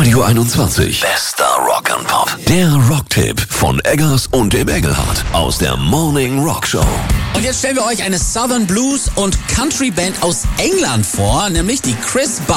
Radio 21. Bester Rock and Pop. Der Rocktipp von Eggers und dem Engelhardt aus der Morning Rock Show. Und jetzt stellen wir euch eine Southern Blues und Country Band aus England vor, nämlich die Chris